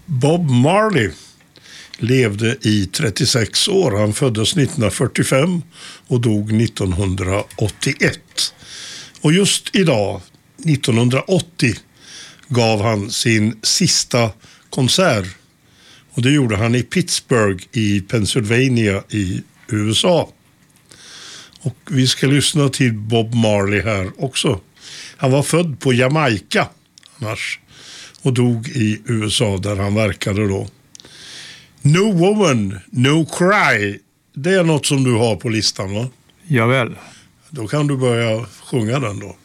Bob Marley levde i 36 år. Han föddes 1945 och dog 1981. Och just idag, 1980, gav han sin sista konsert. Och det gjorde han i Pittsburgh i Pennsylvania i USA. Och vi ska lyssna till Bob Marley här också. Han var född på Jamaica annars och dog i USA där han verkade då. No Woman, No Cry. Det är något som du har på listan, va? Javäl. Då kan du börja sjunga den då.